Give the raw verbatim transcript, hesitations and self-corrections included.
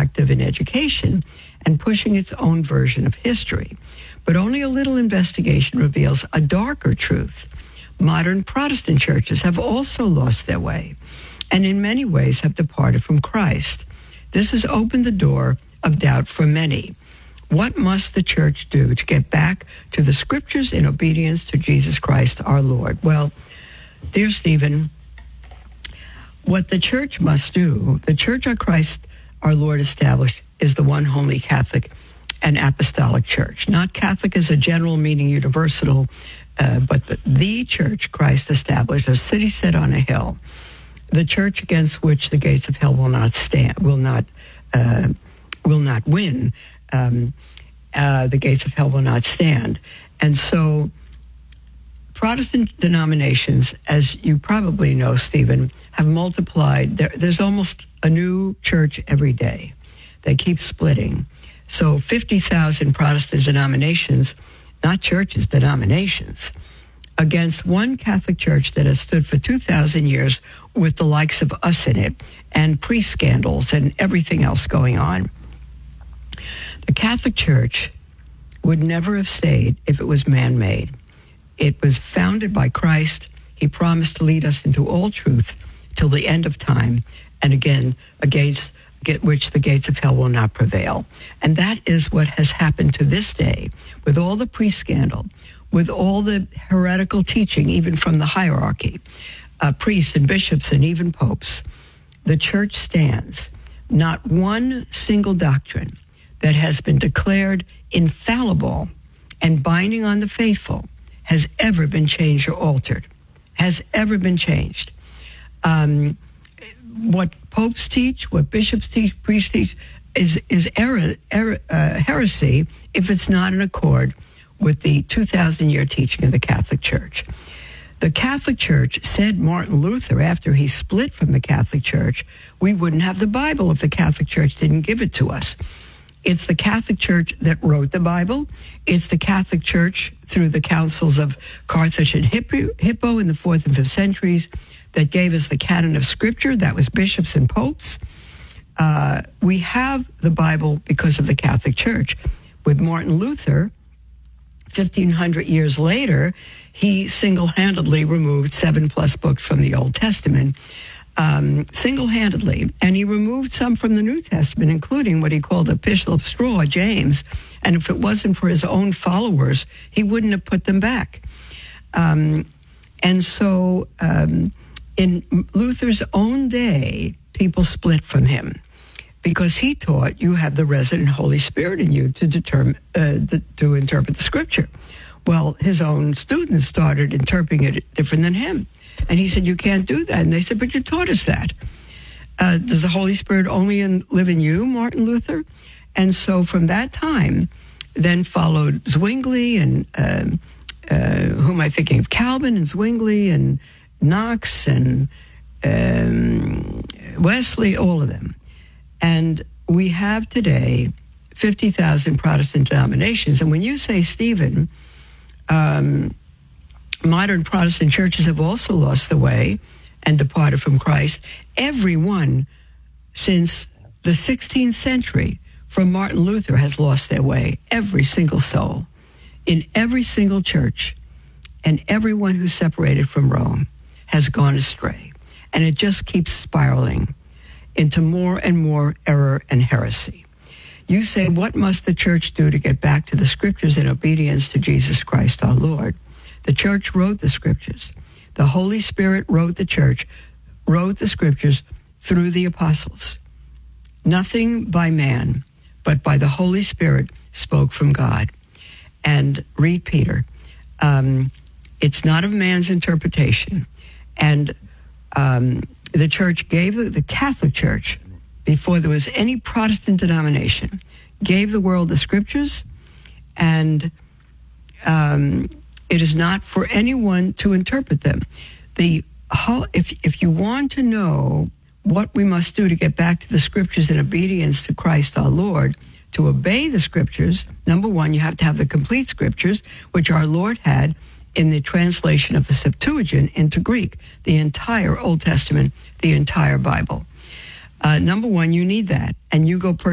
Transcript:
active in education and pushing its own version of history. But only a little investigation reveals a darker truth. Modern Protestant churches have also lost their way and in many ways have departed from Christ. This has opened the door of doubt for many. What must the church do to get back to the scriptures in obedience to Jesus Christ our Lord? Well, dear Stephen, what the church must do, the church of Christ our Lord established, is the one holy Catholic and apostolic church. Not Catholic as a general meaning universal, uh, but the, the church Christ established, a city set on a hill, the church against which the gates of hell will not stand, will not, uh, will not win. Um, uh, the gates of hell will not stand. And so Protestant denominations, as you probably know, Stephen, have multiplied. There, there's almost a new church every day. They keep splitting. So fifty thousand Protestant denominations, not churches, denominations, against one Catholic church that has stood for two thousand years with the likes of us in it and pre-scandals and everything else going on. The Catholic Church would never have stayed if it was man-made. It was founded by Christ. He promised to lead us into all truth till the end of time, and again, against which the gates of hell will not prevail. And that is what has happened to this day, with all the pre-scandal, with all the heretical teaching, even from the hierarchy, uh, priests and bishops and even popes. The church stands. Not one single doctrine that has been declared infallible and binding on the faithful has ever been changed or altered, has ever been changed. Um, what popes teach, what bishops teach, priests teach, is, is error, error, uh, heresy if it's not in accord with the two thousand year teaching of the Catholic Church. The Catholic Church, said Martin Luther after he split from the Catholic Church, we wouldn't have the Bible if the Catholic Church didn't give it to us. It's the Catholic Church that wrote the Bible. It's the Catholic Church, through the councils of Carthage and Hippo in the fourth and fifth centuries, that gave us the canon of Scripture. That was bishops and popes. Uh, we have the Bible because of the Catholic Church. With Martin Luther, fifteen hundred years later, he single-handedly removed seven plus books from the Old Testament. Um, single-handedly, and he removed some from the New Testament, including what he called the Epistle of Straw, James, and if it wasn't for his own followers, he wouldn't have put them back. Um, and so um, in Luther's own day, people split from him because he taught you have the resident Holy Spirit in you to determine, uh, the, to interpret the Scripture. Well, his own students started interpreting it different than him. And he said, you can't do that. And they said, but you taught us that. Uh, does the Holy Spirit only in, live in you, Martin Luther? And so from that time, then followed Zwingli and, uh, uh, who am I thinking of? Calvin and Zwingli and Knox and um, Wesley, all of them. And we have today fifty thousand Protestant denominations. And when you say, Stephen, um, modern Protestant churches have also lost the way and departed from Christ. Everyone since the sixteenth century, from Martin Luther, has lost their way. Every single soul in every single church, and everyone who's separated from Rome has gone astray. And it just keeps spiraling into more and more error and heresy. You say, what must the church do to get back to the Scriptures in obedience to Jesus Christ our Lord? The church wrote the Scriptures. The Holy Spirit wrote the church, wrote the Scriptures through the apostles. Nothing by man, but by the Holy Spirit spoke from God. And read Peter. Um, it's not of man's interpretation. And um, the church gave, the, the Catholic Church, before there was any Protestant denomination, gave the world the Scriptures, and um, it is not for anyone to interpret them. The how, if if you want to know what we must do to get back to the Scriptures in obedience to Christ our Lord, to obey the Scriptures, number one, you have to have the complete Scriptures, which our Lord had in the translation of the Septuagint into Greek, the entire Old Testament, the entire Bible. Uh, number one, you need that, and you go